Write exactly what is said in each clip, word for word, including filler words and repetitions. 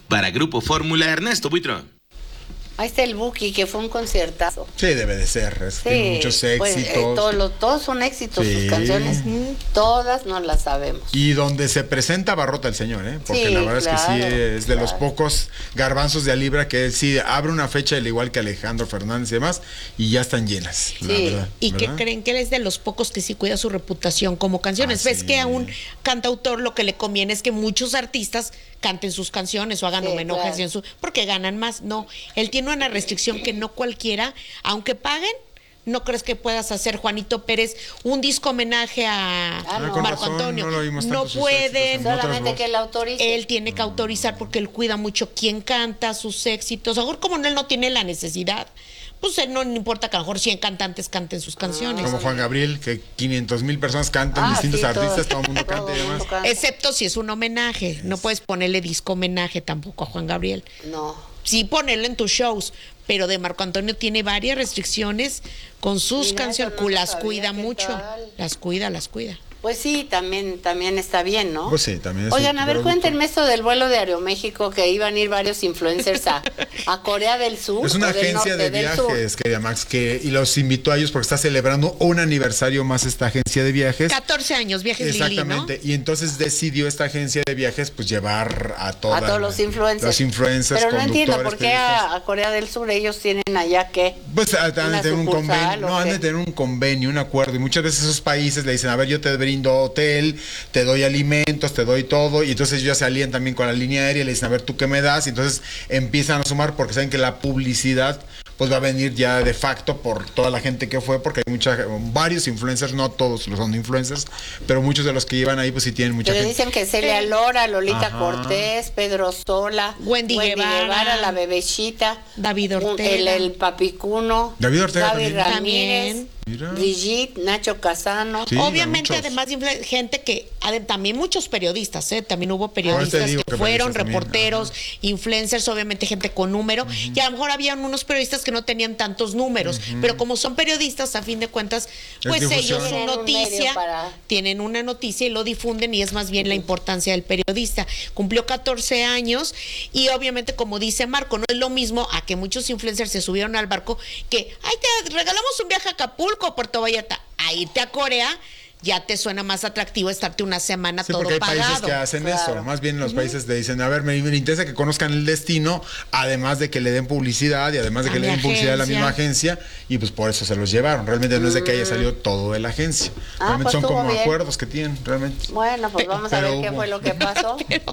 Para Grupo Fórmula, Ernesto Buitrón. Ahí está el Buki, que fue un conciertazo. Sí, debe de ser. Es, sí, tiene muchos éxitos. Pues, eh, todo lo, todos son éxitos, sí. Sus canciones, todas no las sabemos. Y donde se presenta abarrota el señor, ¿eh? Porque sí, la verdad claro, es que sí, es de claro. los pocos garbanzos de a libra que sí abre una fecha, al igual que Alejandro Fernández y demás, y ya están llenas. Sí. La verdad, y ¿verdad? que creen que él es de los pocos que sí cuida su reputación como canciones. Ah, Ves sí. que a un cantautor lo que le conviene es que muchos artistas canten sus canciones o hagan sí, homenajes claro. en su, porque ganan más. No, él tiene una restricción que no cualquiera, aunque paguen, ¿no crees que puedas hacer, Juanito Pérez, un disco homenaje a Ah, no. Marco razón, Antonio? no lo vimos No tanto sus pueden. éxitos en otras Solamente voces. que él autorice. Él tiene que autorizar porque él cuida mucho quién canta, sus éxitos. Ahora, como él no tiene la necesidad, pues él no le importa que a lo mejor cien cantantes canten sus canciones. Como Juan Gabriel, que quinientos mil personas cantan, Ah, distintos sí, artistas, todo, todo el mundo todo canta y el mundo demás. canta. Excepto si es un homenaje. No puedes ponerle disco homenaje tampoco a Juan Gabriel. No. Sí ponerlo en tus shows, pero de Marco Antonio tiene varias restricciones con sus Mira, canciones. eso no lo las sabía, cuida ¿qué mucho. tal? Las cuida, las cuida. Pues sí, también, también está bien, ¿no? Pues sí, también es Oigan, un a ver, producto. cuéntenme esto del vuelo de Aeroméxico, que iban a ir varios influencers a, a Corea del Sur. Es una o del agencia norte, de del sur. viajes, querida Max, que y los invitó a ellos porque está celebrando un aniversario más esta agencia de viajes. catorce años, viajes Lili, ¿no? Exactamente, y entonces decidió esta agencia de viajes pues llevar a, toda, A todos los influencers. los influencers, Pero no entiendo por qué periodistas. a, a Corea del Sur ellos tienen allá que... Pues han de una tener un sucursal, convenio, ¿o no, han qué? de tener un convenio, un acuerdo, y muchas veces esos países le dicen, a ver, yo te brindo hotel, te doy alimentos, te doy todo, y entonces ellos ya se alían también con la línea aérea y le dicen, a ver, ¿tú qué me das? Y entonces empiezan a sumar porque saben que la publicidad pues va a venir ya de facto por toda la gente que fue, porque hay mucha, varios influencers, no todos los son influencers, pero muchos de los que llevan ahí pues sí tienen mucha Pero gente. dicen que Celia Lora, Lolita Ajá. Cortés, Pedro Sola, Wendy Guevara, la Bebecita, David un- Ortega. el, el Papicuno, David Ortega Gaby también. Ramírez, Mira. Brigitte, Nacho Casano. Sí, Obviamente, muchos. además de influ- gente que, ade- también muchos periodistas, ¿eh? También hubo Por periodistas eso te digo que, que fueron, periodistas también, reporteros, influencers, obviamente gente con número, y a lo mejor habían unos periodistas que no tenían tantos números, pero como son periodistas, a fin de cuentas, pues difusión. ellos su Tienen un medio noticia, para- tienen una noticia y lo difunden, y es más bien la importancia del periodista. Cumplió catorce años, y obviamente, como dice Marco, no es lo mismo a que muchos influencers se subieron al barco que, ay, te regalamos un viaje a Acapulco o Puerto Vallarta, a irte a Corea. Ya te suena más atractivo estarte una semana Sí, todo porque hay pagado. países que hacen Claro. eso. Más bien los países te dicen, a ver, me, me interesa que conozcan el destino, además de que le den publicidad y además de A que le mi den publicidad a la agencia. misma agencia, y pues por eso se los llevaron. Realmente no es de que haya salido todo de la agencia. Ah, realmente pues son estuvo como bien. acuerdos que tienen, realmente. Bueno, pues vamos a pero ver qué hubo- fue lo que pasó.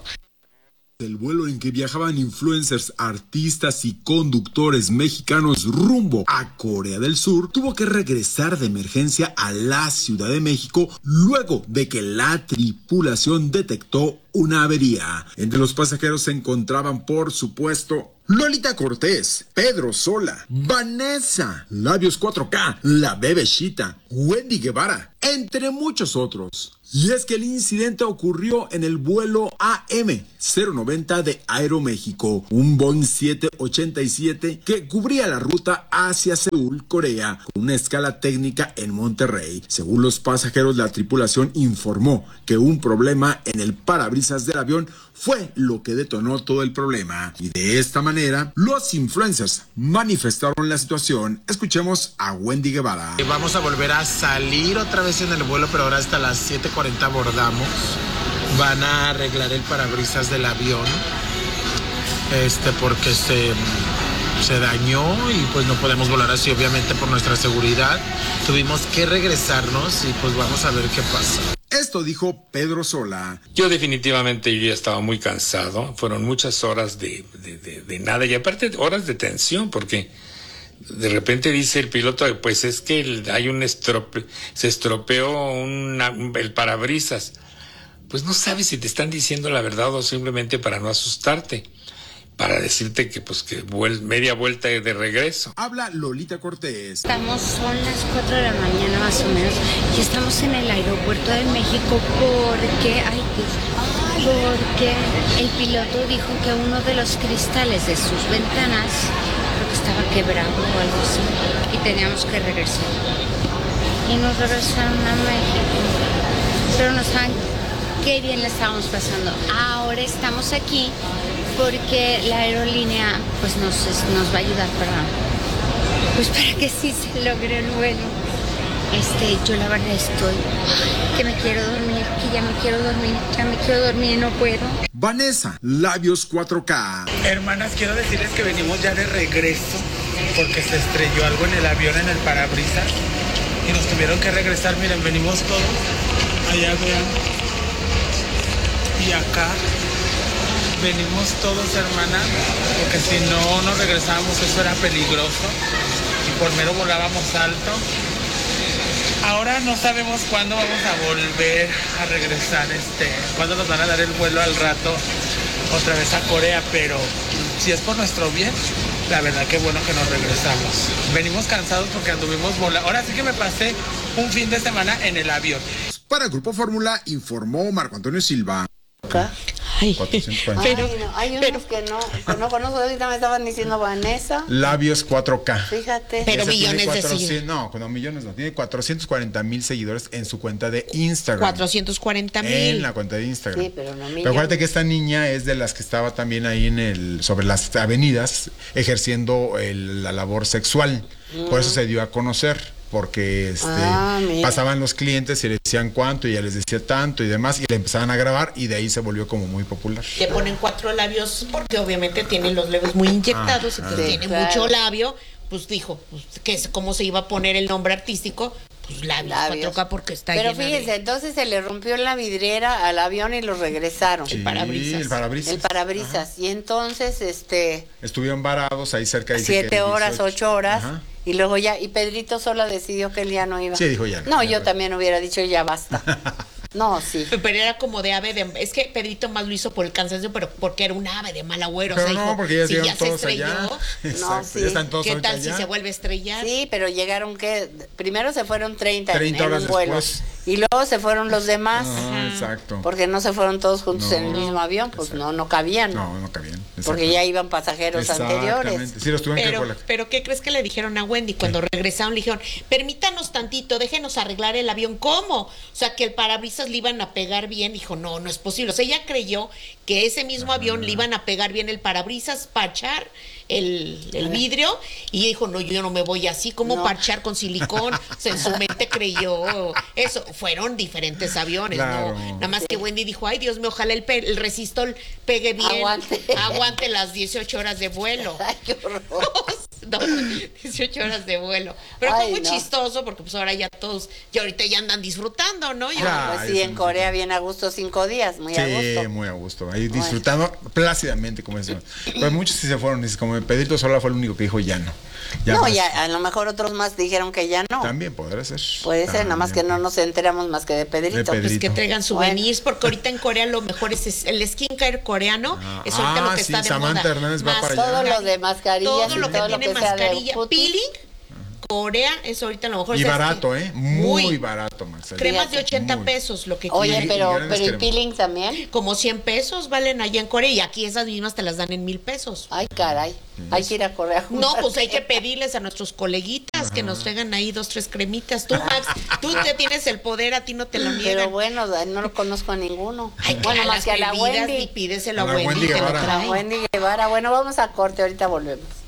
El vuelo en que viajaban influencers, artistas y conductores mexicanos rumbo a Corea del Sur tuvo que regresar de emergencia a la Ciudad de México luego de que la tripulación detectó una avería. Entre los pasajeros se encontraban, por supuesto, Lolita Cortés, Pedro Sola, Vanessa, Labios cuatro K, La Bebecita, Wendy Guevara, entre muchos otros. Y es que el incidente ocurrió en el vuelo A M cero noventa de Aeroméxico, un Boeing siete ochenta y siete que cubría la ruta hacia Seúl, Corea, con una escala técnica en Monterrey. Según los pasajeros, la tripulación informó que un problema en el parabrisas del avión fue lo que detonó todo el problema. Y de esta manera, los influencers manifestaron la situación. Escuchemos a Wendy Guevara. Vamos a volver a salir otra vez en el vuelo, pero ahora hasta las siete cuarenta abordamos. Van a arreglar el parabrisas del avión, este, porque se, se dañó y pues no podemos volar así, obviamente por nuestra seguridad. Tuvimos que regresarnos y pues vamos a ver qué pasa. Esto dijo Pedro Sola. Yo definitivamente yo ya estaba muy cansado, fueron muchas horas de, de, de, de nada y aparte horas de tensión porque de repente dice el piloto, pues es que el, hay un estrope, se estropeó una, el parabrisas. Pues no sabes si te están diciendo la verdad o simplemente para no asustarte, para decirte que pues que vuel, media vuelta de regreso. Habla Lolita Cortés. Estamos, son las cuatro de la mañana más o menos, y estamos en el aeropuerto de México porque, ay, porque el piloto dijo que uno de los cristales de sus ventanas creo que estaba quebrado o algo así, y teníamos que regresar. Y nos regresaron a México, pero nos estaban qué bien la estábamos pasando. Ahora estamos aquí porque la aerolínea pues nos, nos va a ayudar para, pues para que sí se logre el vuelo. Este, yo la verdad estoy que me quiero dormir, que ya me quiero dormir, ya me quiero dormir y no puedo. Vanessa, Labios cuatro K. Hermanas, quiero decirles que venimos ya de regreso porque se estrelló algo en el avión, en el parabrisas, y nos tuvieron que regresar. Miren, venimos todos, allá vean, y acá venimos todos, hermanas, porque si no nos regresábamos eso era peligroso y por mero volábamos alto. Ahora no sabemos cuándo vamos a volver a regresar, este, cuándo nos van a dar el vuelo al rato otra vez a Corea, pero si es por nuestro bien, la verdad que bueno que nos regresamos. Venimos cansados porque anduvimos volando. Ahora sí que me pasé un fin de semana en el avión. Para Grupo Fórmula informó Marco Antonio Silva. Ay, cuatrocientos pero, Ay, no, hay unos pero, que no, que no conozco. Ahorita me estaban diciendo Vanessa. Labios cuatro K. Fíjate. Pero Ese tiene millones de cuatrocientos seguidores. No, no, millones no. Tiene cuatrocientos cuarenta mil seguidores en su cuenta de Instagram. cuatrocientos cuarenta En mil. la cuenta de Instagram. Sí, pero no Pero millones. acuérdate que esta niña es de las que estaba también ahí en el, sobre las avenidas, ejerciendo el- la labor sexual. Por eso se dio a conocer. Porque este, Ah, mira. pasaban los clientes y le decían cuánto y ella les decía tanto y demás, y le empezaban a grabar y de ahí se volvió como muy popular. Le ponen cuatro labios porque obviamente tiene los labios muy inyectados, Ah, entonces sí, tiene claro. mucho labio. Pues dijo, pues, que es- ¿cómo se iba a poner el nombre artístico? Pues labios, Labios. cuatro K porque está Pero llena de- fíjense, entonces se le rompió la vidriera al avión y lo regresaron. Sí, parabrisas. el parabrisas. El parabrisas. Y entonces, este, Estuvieron varados ahí cerca de siete horas, ocho horas. Ajá. Y luego ya, y Pedrito sola decidió que él ya no iba. Sí, dijo ya no, No, ya yo no. también hubiera dicho ya basta. No, sí. Pero era como de ave de... Es que Pedrito más lo hizo por el cansancio, pero porque era un ave de mal agüero. Pero o sea, no, dijo, porque ya si llegaron ya se todos estrelló, allá. Exacto, sí. ya están todos ¿qué ahorita tal si allá. se vuelve a estrellar? Sí, pero llegaron que primero se fueron treinta, treinta en horas un vuelo después. y luego se fueron los demás. Ajá, exacto. Porque no se fueron todos juntos No, en el mismo avión, pues exacto. no, no cabían. No, no cabían. Porque ya iban pasajeros anteriores. Exactamente. Sí, los tuvieron que Pero, colar. pero ¿qué crees que le dijeron a Wendy? Cuando regresaron le dijeron, permítanos tantito, déjenos arreglar el avión. ¿Cómo? O sea, que el parabrisas le iban a pegar bien. Dijo, no, no es posible. O sea, ella creyó que ese mismo avión le iban a pegar bien el parabrisas, parchar el, el vidrio. Y dijo, no, yo no me voy así, como No. parchar con silicón. O sea, en su mente creyó eso. Fueron diferentes aviones, Claro. ¿no? Nada más que Wendy dijo, ay, Dios mío, ojalá el, pe- el resistol pegue bien. Aguante. Aguante las dieciocho horas de vuelo. Ay, qué horror. No, dieciocho horas de vuelo. Pero Ay, fue muy no. chistoso porque pues ahora ya todos, ya ahorita ya andan disfrutando, ¿no? Ya- Ya. Pues Ay, sí, sí, en sí. Corea viene a gusto cinco días, muy a Sí, gusto. muy a gusto. Ahí disfrutando plácidamente, como eso. Pues muchos sí se fueron. Y como Pedrito Sola fue el único que dijo ya no. Ya no, más. ya, a lo mejor otros más dijeron que ya no. También podrá ser. Puede ser, nada más que También. no nos enteramos más que de Pedrito. De Pues que Pedrito. traigan souvenirs, porque ahorita en Corea lo mejor es, es el skincare coreano, Ah, es ahorita lo ah, que sí, está de Samantha moda. Hernández va Más- para allá. Todo lo de mascarillas todo y lo que todo lo tiene que sea de mascarilla, putis. peeling, Corea es ahorita lo mejor. Y o sea, barato, es que ¿eh? Muy, barato, Marcela. Cremas de ochenta Muy. pesos, lo que Oye, quieren. Y- y pero, grandes pero ¿y cremas. peeling también? Como cien pesos valen allá en Corea y aquí esas mismas te las dan en mil pesos. Ay, caray. Hay que ir a Corea. a No, comprar. pues hay que pedirles a nuestros coleguitas que nos traigan ahí dos, tres cremitas. Tú, Max, tú te tienes el poder, a ti no te lo niegan. Pero bueno, no lo conozco a ninguno. Ay, bueno, a más las que a la bebidas, Wendy. ni pídeselo a A la Wendy, Wendy que lo Guevara. A trae. Wendy Guevara. Bueno, vamos a corte, ahorita volvemos.